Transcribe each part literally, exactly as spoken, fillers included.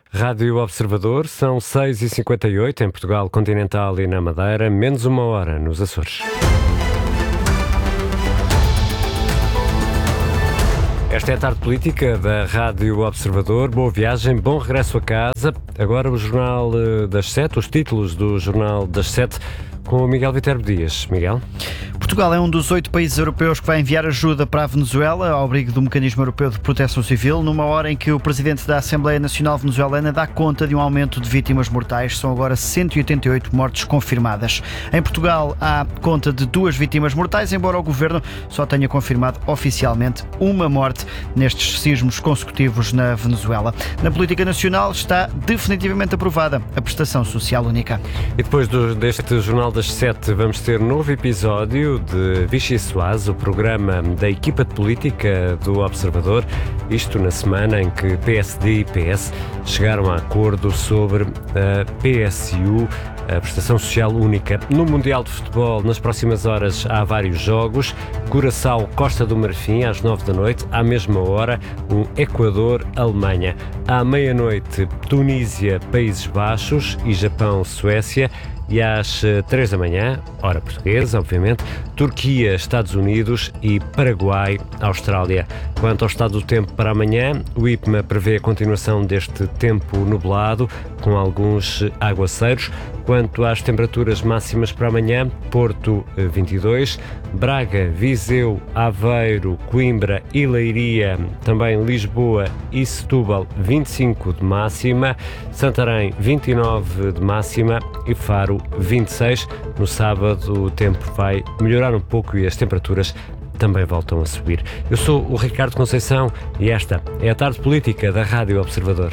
Rádio Observador, são seis e cinquenta e oito em Portugal continental e na Madeira, menos uma hora nos Açores. Esta é a tarde política da Rádio Observador. Boa viagem, bom regresso a casa. Agora o Jornal das Sete, os títulos do Jornal das Sete, com o Miguel Viterbo Dias. Miguel? Portugal é um dos oito países europeus que vai enviar ajuda para a Venezuela, ao abrigo do Mecanismo Europeu de Proteção Civil, numa hora em que o Presidente da Assembleia Nacional Venezuelana dá conta de um aumento de vítimas mortais. São agora cento e oitenta e oito mortes confirmadas. Em Portugal há conta de duas vítimas mortais, embora o Governo só tenha confirmado oficialmente uma morte nestes sismos consecutivos na Venezuela. Na política nacional está definitivamente aprovada a prestação social única. E depois do, deste Jornal das Sete vamos ter um novo episódio de Vichy Soase, o programa da equipa de política do Observador, isto na semana em que P S D e P S chegaram a acordo sobre a P S U, a prestação social única. No Mundial de Futebol, nas próximas horas há vários jogos. Curaçao, Costa do Marfim, às nove da noite. À mesma hora, um Equador-Alemanha. À meia-noite, Tunísia, Países Baixos e Japão, Suécia. E às três da manhã, hora portuguesa, obviamente, Turquia, Estados Unidos e Paraguai, Austrália. Quanto ao estado do tempo para amanhã, o I P M A prevê a continuação deste tempo nublado, com alguns aguaceiros. Quanto às temperaturas máximas para amanhã, Porto vinte e dois, Braga, Viseu, Aveiro, Coimbra e Leiria, também Lisboa e Setúbal vinte e cinco de máxima, Santarém vinte e nove de máxima e Faro vinte e seis. No sábado o tempo vai melhorar um pouco e as temperaturas também voltam a subir. Eu sou o Ricardo Conceição e esta é a tarde política da Rádio Observador.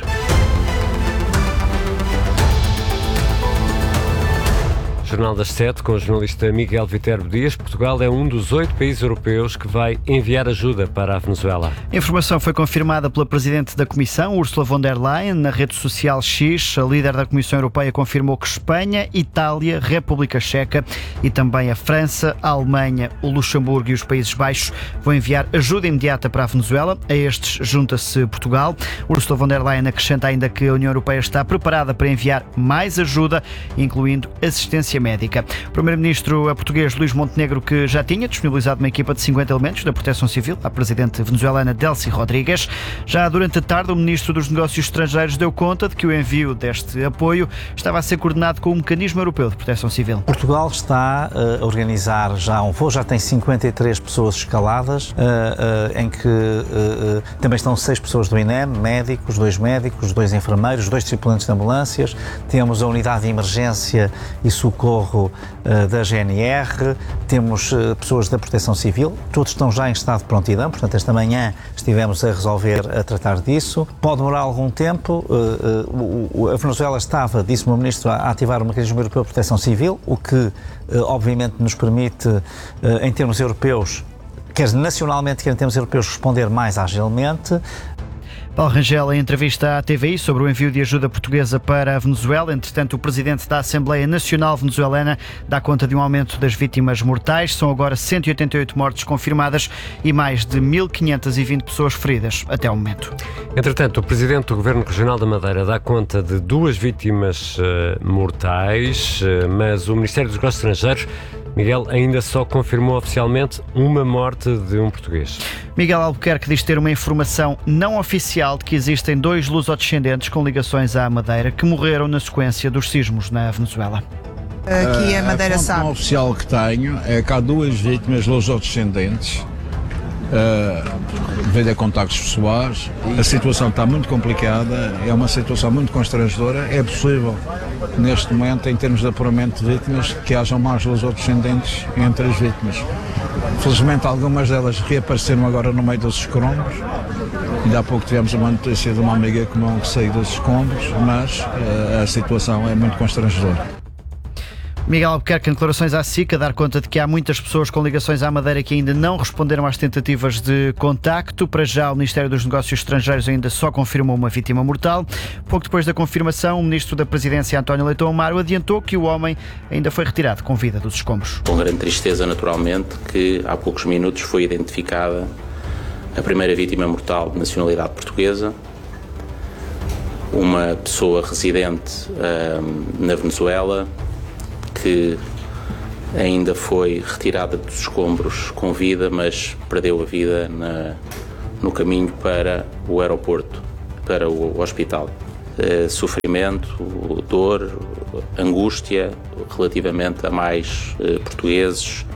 Jornal das Sete, com o jornalista Miguel Viterbo Dias. Portugal é um dos oito países europeus que vai enviar ajuda para a Venezuela. A informação foi confirmada pela Presidente da Comissão, Ursula von der Leyen, na rede social X. A líder da Comissão Europeia confirmou que Espanha, Itália, República Checa e também a França, a Alemanha, o Luxemburgo e os Países Baixos vão enviar ajuda imediata para a Venezuela. A estes junta-se Portugal. Ursula von der Leyen acrescenta ainda que a União Europeia está preparada para enviar mais ajuda, incluindo assistência médica. O primeiro-ministro português Luís Montenegro, que já tinha disponibilizado uma equipa de cinquenta elementos da Proteção Civil à presidente venezuelana Delcy Rodrigues. Já durante a tarde, o ministro dos Negócios Estrangeiros deu conta de que o envio deste apoio estava a ser coordenado com o Mecanismo Europeu de Proteção Civil. Portugal está uh, a organizar já um voo, já tem cinquenta e três pessoas escaladas, uh, uh, em que uh, uh, também estão seis pessoas do I N E M, médicos, dois médicos, dois enfermeiros, dois tripulantes de ambulâncias. Temos a unidade de emergência e socorro uh, da G N R, temos uh, pessoas da Proteção Civil, todos estão já em estado de prontidão, portanto esta manhã estivemos a resolver, a tratar disso. Pode demorar algum tempo, uh, uh, a Venezuela estava, disse-me o Ministro, a ativar o Mecanismo Europeu de Proteção Civil, o que uh, obviamente nos permite, uh, em termos europeus, quer nacionalmente, quer em termos europeus, responder mais agilmente. Paulo Rangel, em entrevista à T V I sobre o envio de ajuda portuguesa para a Venezuela. Entretanto, o Presidente da Assembleia Nacional Venezuelana dá conta de um aumento das vítimas mortais. São agora cento e oitenta e oito mortes confirmadas e mais de mil quinhentas e vinte pessoas feridas até o momento. Entretanto, o Presidente do Governo Regional da Madeira dá conta de duas vítimas uh, mortais, uh, mas o Ministério dos Negócios Estrangeiros, Miguel, ainda só confirmou oficialmente uma morte de um português. Miguel Albuquerque diz ter uma informação não oficial de que existem dois lusodescendentes com ligações à Madeira que morreram na sequência dos sismos na Venezuela. Aqui a Madeira a sabe. A oficial que tenho é que há duas vítimas lusodescendentes, uh, devido a contactos pessoais. A situação está muito complicada, é uma situação muito constrangedora. É possível, neste momento, em termos de apuramento de vítimas, que hajam mais lusodescendentes entre as vítimas. Felizmente, algumas delas reapareceram agora no meio dos escombros. Ainda há pouco tivemos uma notícia de uma amiga que não saiu dos escombros, mas uh, a situação é muito constrangedora. Miguel Albuquerque, em declarações à SIC, a dar conta de que há muitas pessoas com ligações à Madeira que ainda não responderam às tentativas de contacto. Para já, o Ministério dos Negócios Estrangeiros ainda só confirmou uma vítima mortal. Pouco depois da confirmação, o Ministro da Presidência, António Leitão Amaro, adiantou que o homem ainda foi retirado com vida dos escombros. Com grande tristeza, naturalmente, que há poucos minutos foi identificada a primeira vítima mortal de nacionalidade portuguesa, uma pessoa residente um, na Venezuela que ainda foi retirada dos escombros com vida, mas perdeu a vida na, no caminho para o aeroporto, para o hospital. Uh, sofrimento, dor, angústia relativamente a mais uh, portugueses.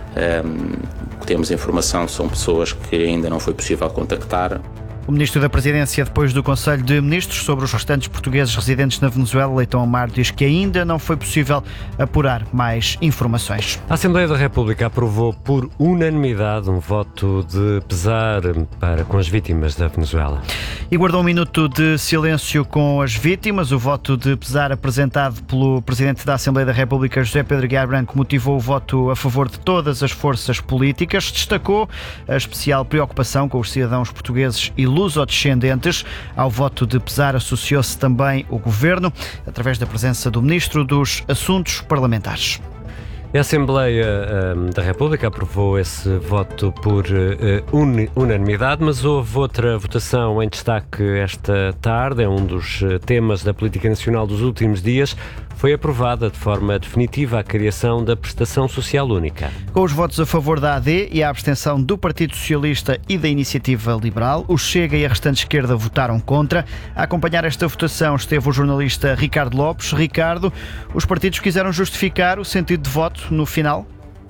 Um, temos informação, são pessoas que ainda não foi possível contactar. O Ministro da Presidência, depois do Conselho de Ministros sobre os restantes portugueses residentes na Venezuela, Leitão Amaro, diz que ainda não foi possível apurar mais informações. A Assembleia da República aprovou por unanimidade um voto de pesar para com as vítimas da Venezuela. E guardou um minuto de silêncio com as vítimas. O voto de pesar apresentado pelo Presidente da Assembleia da República, José Pedro Aguiar Branco, motivou o voto a favor de todas as forças políticas. Destacou a especial preocupação com os cidadãos portugueses e lusodescendentes. Ao voto de pesar associou-se também o Governo, através da presença do Ministro dos Assuntos Parlamentares. A Assembleia um, da República aprovou esse voto por uh, un- unanimidade, mas houve outra votação em destaque esta tarde. É um dos temas da política nacional dos últimos dias. Foi aprovada de forma definitiva a criação da Prestação Social Única. Com os votos a favor da A D e a abstenção do Partido Socialista e da Iniciativa Liberal, o Chega e a restante esquerda votaram contra. A acompanhar esta votação esteve o jornalista Ricardo Lopes. Ricardo, os partidos quiseram justificar o sentido de voto no final?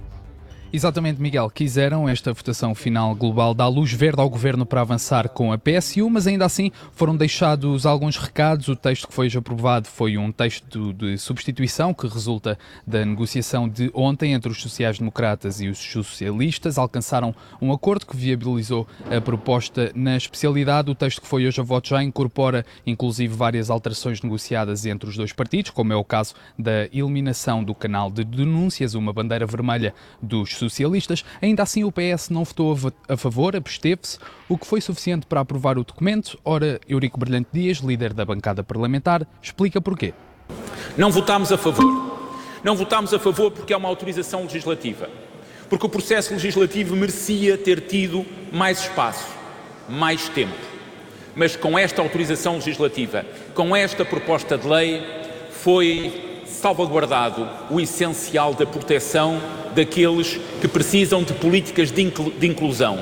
Exatamente, Miguel. Quiseram. Esta votação final global dá luz verde ao Governo para avançar com a P S U, mas ainda assim foram deixados alguns recados. O texto que foi hoje aprovado foi um texto de substituição que resulta da negociação de ontem entre os sociais-democratas e os socialistas. Alcançaram um acordo que viabilizou a proposta na especialidade. O texto que foi hoje a voto já incorpora, inclusive, várias alterações negociadas entre os dois partidos, como é o caso da eliminação do canal de denúncias, uma bandeira vermelha dos socialistas. Ainda assim, o P S não votou a favor, absteve-se, o que foi suficiente para aprovar o documento. Ora, Eurico Brilhante Dias, líder da bancada parlamentar, explica porquê. Não votámos a favor. Não votámos a favor porque é uma autorização legislativa. Porque o processo legislativo merecia ter tido mais espaço, mais tempo. Mas com esta autorização legislativa, com esta proposta de lei, foi salvaguardado o essencial da proteção daqueles que precisam de políticas de, inclu- de inclusão.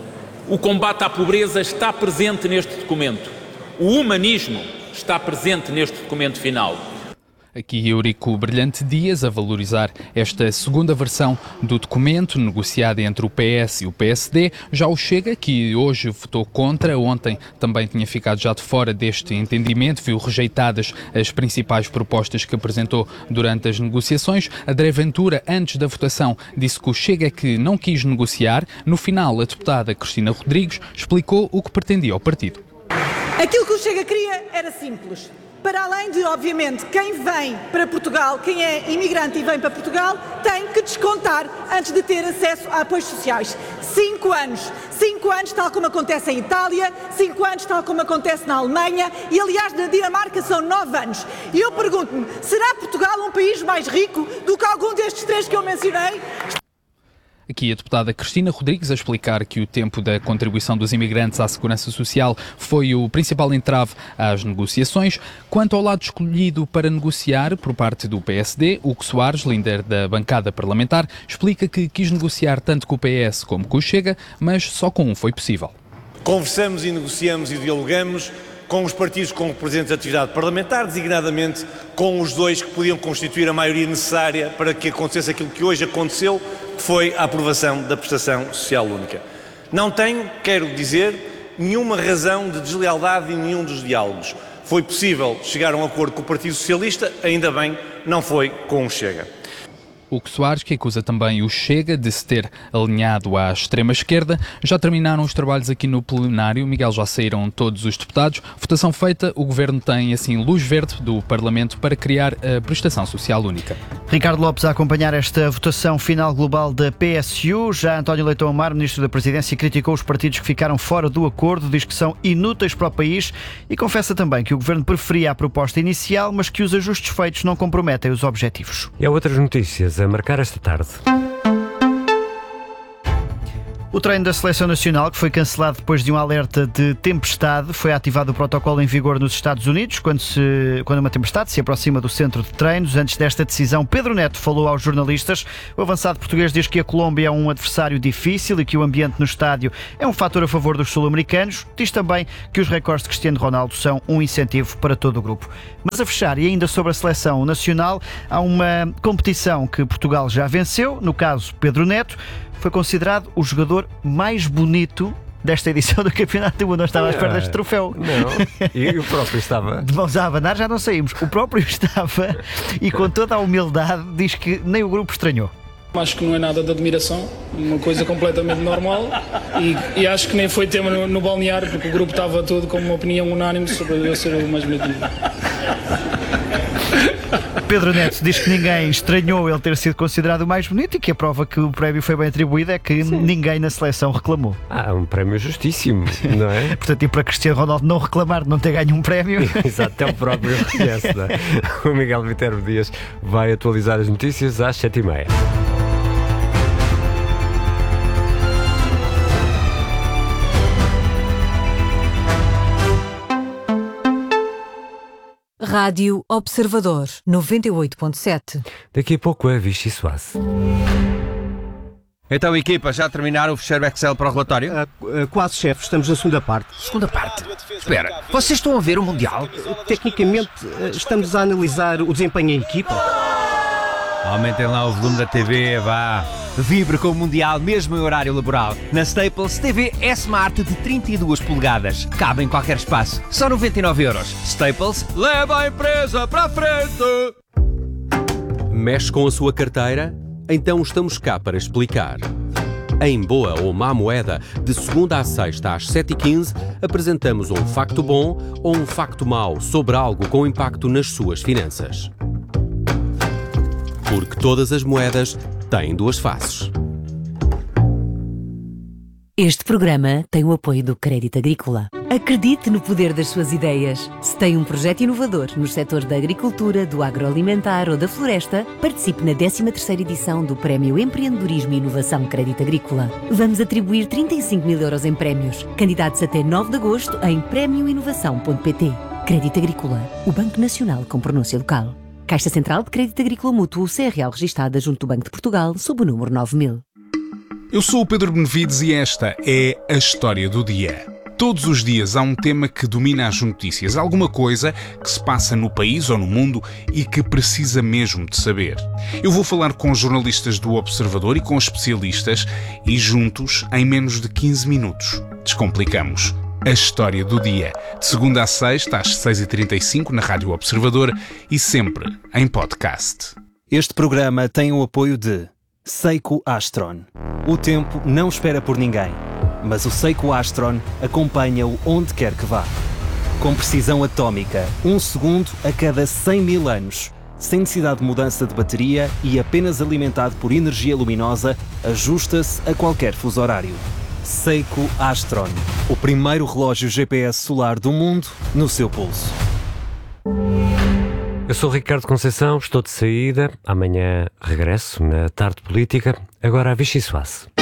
O combate à pobreza está presente neste documento. O humanismo está presente neste documento final. Aqui Eurico Brilhante Dias a valorizar esta segunda versão do documento negociada entre o P S e o P S D. Já o Chega, que hoje votou contra, ontem também tinha ficado já de fora deste entendimento, viu rejeitadas as principais propostas que apresentou durante as negociações. André Ventura, antes da votação, disse que o Chega é que não quis negociar. No final, a deputada Cristina Rodrigues explicou o que pretendia ao partido. Aquilo que o Chega queria era simples. Para além de, obviamente, quem vem para Portugal, quem é imigrante e vem para Portugal, tem que descontar antes de ter acesso a apoios sociais. Cinco anos. Cinco anos, tal como acontece em Itália, cinco anos, tal como acontece na Alemanha e, aliás, na Dinamarca são nove anos. E eu pergunto-me, será Portugal um país mais rico do que algum destes três que eu mencionei? Aqui a deputada Cristina Rodrigues a explicar que o tempo da contribuição dos imigrantes à Segurança Social foi o principal entrave às negociações. Quanto ao lado escolhido para negociar por parte do P S D, Hugo Soares, líder da bancada parlamentar, explica que quis negociar tanto com o P S como com o Chega, mas só com um foi possível. Conversamos e negociamos e dialogamos com os partidos com representantes de atividade parlamentar, designadamente com os dois que podiam constituir a maioria necessária para que acontecesse aquilo que hoje aconteceu, que foi a aprovação da Prestação Social Única. Não tenho, quero dizer, nenhuma razão de deslealdade em nenhum dos diálogos. Foi possível chegar a um acordo com o Partido Socialista, ainda bem, não foi com o Chega. Hugo Soares, que acusa também o Chega de se ter alinhado à extrema-esquerda. Já terminaram os trabalhos aqui no plenário. Miguel, já saíram todos os deputados. Votação feita, o Governo tem assim luz verde do Parlamento para criar a Prestação Social Única. Ricardo Lopes a acompanhar esta votação final global da P S U. Já António Leitão Amaro, Ministro da Presidência, criticou os partidos que ficaram fora do acordo, diz que são inúteis para o país e confessa também que o Governo preferia a proposta inicial, mas que os ajustes feitos não comprometem os objetivos. E há outras notícias a marcar esta tarde. O treino da Seleção Nacional, que foi cancelado depois de um alerta de tempestade, foi ativado o protocolo em vigor nos Estados Unidos, quando, se, quando uma tempestade se aproxima do centro de treinos. Antes desta decisão, Pedro Neto falou aos jornalistas. O avançado português diz que a Colômbia é um adversário difícil e que o ambiente no estádio é um fator a favor dos sul-americanos. Diz também que os recordes de Cristiano Ronaldo são um incentivo para todo o grupo. Mas a fechar, e ainda sobre a Seleção Nacional, há uma competição que Portugal já venceu. No caso, Pedro Neto foi considerado o jogador mais bonito desta edição do Campeonato do Mundo. Não estava à espera deste troféu. Não, e o próprio estava. De mãos a abanar já não saímos. O próprio estava e com toda a humildade diz que nem o grupo estranhou. Acho que não é nada de admiração, uma coisa completamente normal e, e acho que nem foi tema no, no balneário, porque o grupo estava todo com uma opinião unânime sobre eu ser o mais bonito. Pedro Neto diz que ninguém estranhou ele ter sido considerado o mais bonito e que a prova que o prémio foi bem atribuído é que Sim. ninguém na seleção reclamou. Ah, um prémio justíssimo, não é? Portanto, e para Cristiano Ronaldo não reclamar de não ter ganho um prémio. Exato, até o próprio reconhece, não é? O Miguel Viterbo Dias vai atualizar as notícias às sete e meia. Rádio Observador, noventa e oito ponto sete. Daqui a pouco é Vichy Soase. Então, equipa, já terminaram o fecheiro Excel para o relatório? Uh, uh, quase, chefe. Estamos na segunda parte. Segunda parte? Espera, vocês estão a ver o Mundial? Uh, tecnicamente, uh, estamos a analisar o desempenho em equipa. Aumentem lá o volume da T V, vá. Vibre com o Mundial, mesmo em horário laboral. Na Staples, T V S-Smart de trinta e duas polegadas. Cabe em qualquer espaço. Só noventa e nove euros. Staples, leva a empresa para a frente! Mexe com a sua carteira? Então estamos cá para explicar. Em Boa ou Má Moeda, de segunda à sexta às sete e quinze, apresentamos um facto bom ou um facto mau sobre algo com impacto nas suas finanças. Porque todas as moedas têm duas faces. Este programa tem o apoio do Crédito Agrícola. Acredite no poder das suas ideias. Se tem um projeto inovador nos setores da agricultura, do agroalimentar ou da floresta, participe na décima terceira edição do Prémio Empreendedorismo e Inovação Crédito Agrícola. Vamos atribuir trinta e cinco mil euros em prémios. Candidatos até nove de agosto em prémio inovação ponto pt. Crédito Agrícola, o Banco Nacional com pronúncia local. Caixa Central de Crédito Agrícola Mútuo, C R L registada junto do Banco de Portugal, sob o número nove mil. Eu sou o Pedro Benevides e esta é a história do dia. Todos os dias há um tema que domina as notícias, alguma coisa que se passa no país ou no mundo e que precisa mesmo de saber. Eu vou falar com jornalistas do Observador e com especialistas e juntos, em menos de quinze minutos, descomplicamos a história do dia. De segunda a sexta, às seis e trinta e cinco, na Rádio Observador e sempre em podcast. Este programa tem o apoio de Seiko Astron. O tempo não espera por ninguém, mas o Seiko Astron acompanha-o onde quer que vá. Com precisão atómica, um segundo a cada cem mil anos. Sem necessidade de mudança de bateria e apenas alimentado por energia luminosa, ajusta-se a qualquer fuso horário. Seiko Astron, o primeiro relógio G P S solar do mundo no seu pulso. Eu sou o Ricardo Conceição, estou de saída. Amanhã regresso na Tarde Política. Agora a Vichy Soase.